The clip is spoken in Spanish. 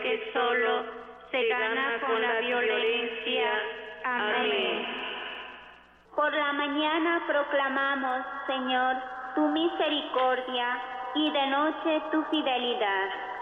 que solo se gana con la violencia. Amén. Por la mañana proclamamos, Señor, tu misericordia y de noche tu fidelidad.